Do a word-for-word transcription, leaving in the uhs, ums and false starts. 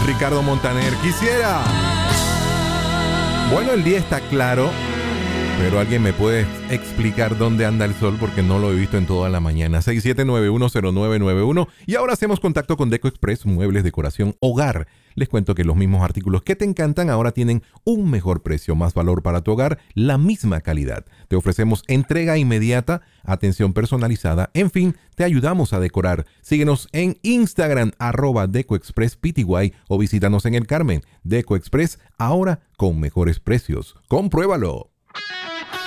Ricardo Montaner. Quisiera. Bueno, el día está claro, pero alguien me puede explicar dónde anda el sol porque no lo he visto en toda la mañana. seis siete nueve uno cero nueve nueve uno. Y ahora hacemos contacto con Deco Express, muebles, decoración, hogar. Les cuento que los mismos artículos que te encantan ahora tienen un mejor precio, más valor para tu hogar, la misma calidad. Te ofrecemos entrega inmediata, atención personalizada, en fin, te ayudamos a decorar. Síguenos en Instagram, arroba DecoExpressPty o visítanos en El Carmen. Deco Express, ahora con mejores precios. ¡Compruébalo!